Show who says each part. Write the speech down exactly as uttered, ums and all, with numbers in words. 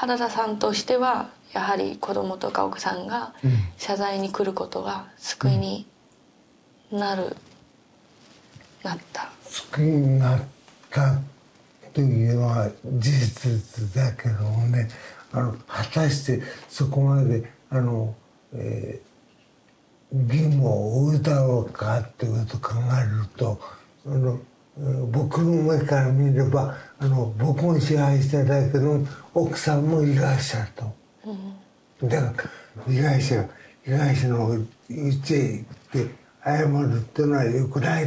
Speaker 1: 原田さんとしてはやはり子供とか奥さんが謝罪に来ることが救いになる、うん、なった
Speaker 2: 救いになったというのは事実だけどもね、あの果たしてそこまであの、えー、義務を負うだろうかっていうことを考えると、あの僕の目から見ればあの僕も支配しただけど奥さんも被害者と、うん、だから被害者被害者のうちへ行って謝るっていうのはよくない